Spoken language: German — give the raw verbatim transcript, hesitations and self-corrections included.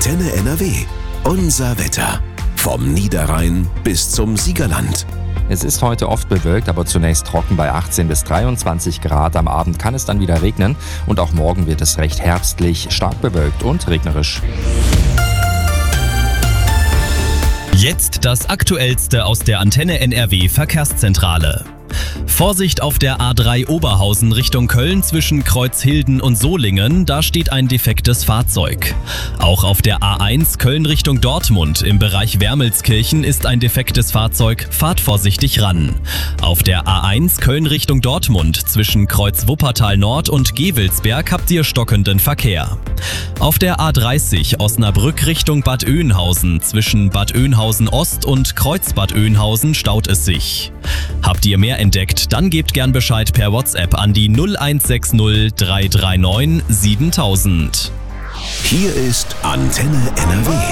Antenne N R W. Unser Wetter. Vom Niederrhein bis zum Siegerland. Es ist heute oft bewölkt, aber zunächst trocken bei achtzehn bis dreiundzwanzig Grad. Am Abend kann es dann wieder regnen und auch morgen wird es recht herbstlich, stark bewölkt und regnerisch. Jetzt das Aktuellste aus der Antenne N R W Verkehrszentrale. Vorsicht auf der A drei Oberhausen Richtung Köln zwischen Kreuzhilden und Solingen, da steht ein defektes Fahrzeug. Auch auf der A eins Köln Richtung Dortmund im Bereich Wermelskirchen ist ein defektes Fahrzeug, fahrt vorsichtig ran. Auf der A eins Köln Richtung Dortmund zwischen Kreuz Wuppertal Nord und Gewelsberg habt ihr stockenden Verkehr. Auf der A dreißig Osnabrück Richtung Bad Oeynhausen zwischen Bad Oeynhausen Ost und Kreuz Bad Oeynhausen staut es sich. Habt ihr mehr entdeckt, dann gebt gern Bescheid per WhatsApp an die null eins sechs null drei drei neun siebentausend. Hier ist Antenne N R W.